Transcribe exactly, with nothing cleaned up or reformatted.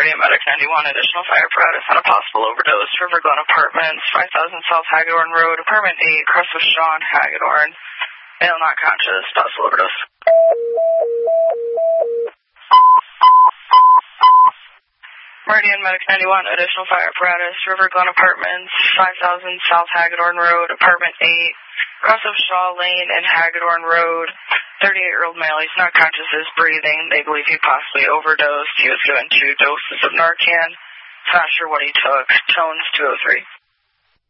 Meridian Medic ninety-one, additional fire apparatus on a possible overdose. River Glen Apartments, five thousand South Hagedorn Road, Apartment eight, Crest of Shaw, Hagedorn. Male not conscious, possible overdose. Meridian Medic ninety-one, additional fire apparatus, River Glen Apartments, five thousand South Hagedorn Road, Apartment eight, Crest of Shaw Lane and Hagedorn Road. thirty-eight-year-old male, he's not conscious, is breathing. They believe he possibly overdosed. He was given two doses of Narcan. Not sure what he took. Tones two oh three.